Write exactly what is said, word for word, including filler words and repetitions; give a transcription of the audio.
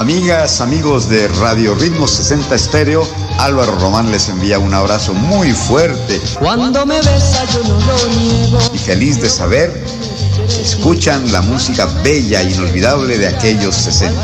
Amigas, amigos de Radio Ritmo sesenta Estéreo, Álvaro Román les envía un abrazo muy fuerte. Cuando me besa yo no lo niego. Y feliz de saber que escuchan la música bella e inolvidable de aquellos sesenta.